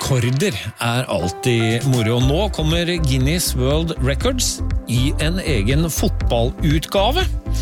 Rekorder alltid moro, og nå kommer Guinness World Records i en egen fotballutgave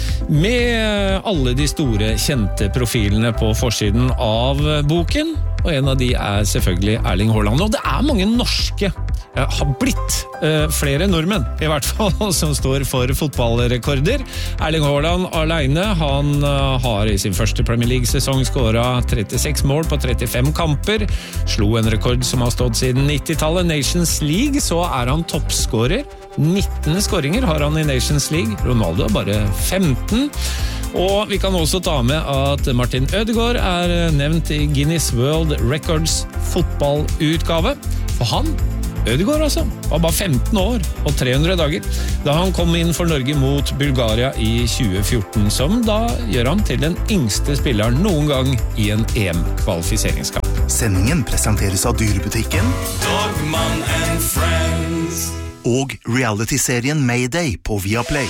med alle de store kjente profilene på forsiden av boken, og en av de selvfølgelig Erling Haaland, og det mange norske har blitt flere nordmenn i hvert fall som står for fotballrekorder. Erling Haaland alene, han har i sin første Premier League-sesong skåret 36 mål på 35 kamper, slo en rekord som har stått siden 90-tallet. Nations League, så han toppskårer. 19 skåringer har han i Nations League, Ronaldo bare 15. Og vi kan også ta med at Martin Ødegaard nevnt i Guinness World Records fotballutgave, for han Ødegaard var bare 15 år og 300 dager da han kom inn for Norge mot Bulgaria i 2014, som da gjør ham til den yngste spilleren noen gang i en EM-kvalifiseringskamp. Sendingen presenteres av Dyrebutikken Dogman and Friends og reality-serien Mayday på Viaplay.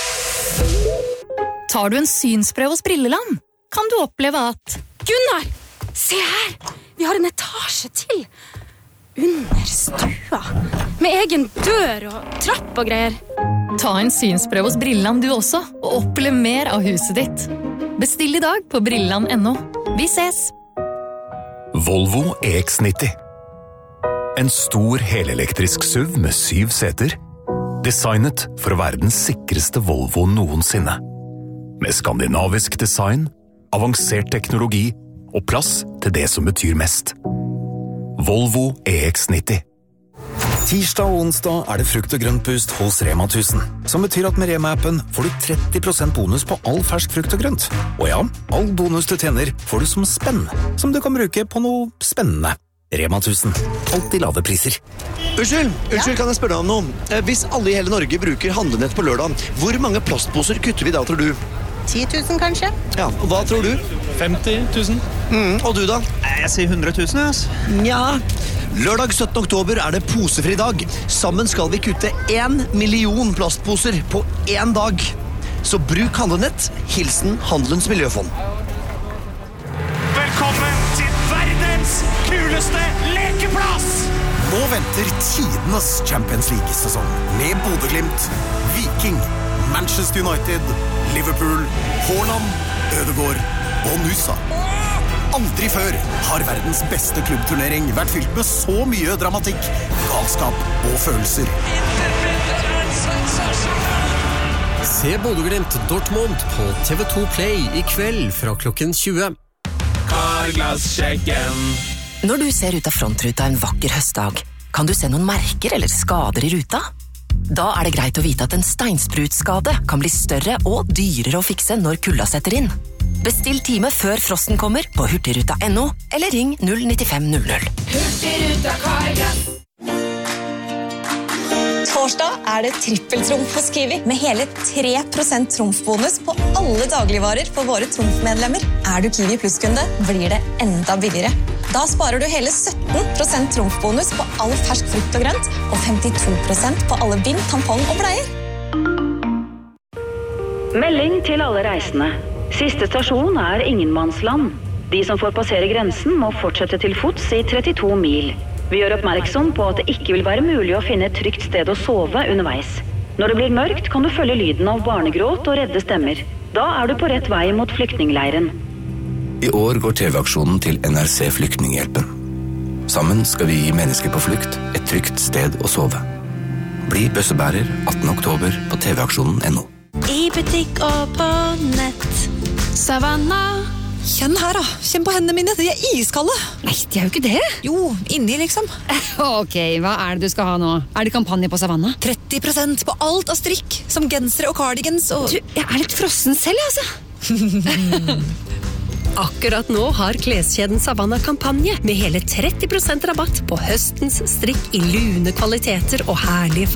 Tar du en synsprøve hos Brilleland, kan du oppleve at Gunnar, se her! Vi har en etasje til! Under stua, med egen dør og trapp og greier. Ta en synsprøve hos Brilleland du også, og opplev mer av huset ditt. Bestill i dag på brilleland.no. Vi ses! Volvo EX90. En stor helelektrisk SUV med 7 seter, designet for å være den sikreste Volvo noensinne. Med skandinavisk design, avansert teknologi og plass til det som betyr mest. Volvo EX90. Tirsdag og onsdag det frukt- og grøntboost hos Rema 1000, som betyr at med Rema-appen får du 30% bonus på all fersk frukt og grønt. Og ja, all bonus du tjener får du som spenn, som du kan bruke på noe spennende. Rema 1000. Alltid lave priser. Unnskyld, kan jeg spørre deg om noe? Hvis alle i hele Norge bruker handlenett på lørdag, hvor mange plastposer kutter vi da, tror du? 10 000 kanskje? Ja, og hva tror du? 50 000. Og du da? Jeg sier 100 000, Ja. Lørdag 17. oktober det posefri dag. Sammen skal vi kutte 1 million plastposer på 1 dag. Så bruk handlenett. Hilsen Handelens Miljøfond. Velkommen til verdens kuleste lekeplass! Nå venter tidenes Champions League-sesong med Bodø/Glimt, Viking, Manchester United, Liverpool, Haaland, Ødegaard og Nusa. Aldri før har verdens beste klubbturnering vært fylt med så mye dramatikk, galskap og følelser. Se Bodø/Glimt Dortmund på TV2 Play i kveld fra klokken 20. Carglass-sjekken. Når du ser ut av frontruta en vakker høstdag, kan du se noen merker eller skader i ruta? Da det greit å vite at en steinsprutskade kan bli større og dyrere å fikse når kulda setter inn. Bestill time før frosten kommer på hurtigruta.no eller ring 09500. Hurtigruta Carglass. Torsdag det trippeltrumf hos Kiwi, med hele 3% trumfbonus på alle dagligvarer for våre trumfmedlemmer. Du Kiwi Plus-kunde, blir det enda billigere. Da sparer du hele 17% trumfbonus på all fersk frukt og grønt, og 52% på alle bind, tampong og bleier. Melding til alle reisende. Siste stasjon Ingenmannsland. De som får passere grensen må fortsette til fots i 32 mil. Vi gjør oppmerksom på at det ikke vil være mulig å finne et trygt sted å sove underveis. Når det blir mørkt, kan du følge lyden av barnegråt og redde stemmer. Da du på rett vei mot flyktningleiren. I år går TV-aksjonen til NRC Flyktninghjelpen. Sammen skal vi gi mennesker på flukt et trygt sted å sove. Bli bøssebærer 18. oktober på tvaksjonen.no. I butikk og på nett. Savanna. Kjenn her da, kjenn på hendene mine, de iskalde. Nei, de jo ikke det. Jo, inni liksom. Ok, hva det du skal ha nå? Det kampanje på Savanna? 30% på alt av strikk, som gensere og cardigans og... Du, jeg litt frossen selv, altså. Akkurat nå har kleskjeden Savanna kampanje med hele 30% rabatt på høstens strikk i lune kvaliteter og herlige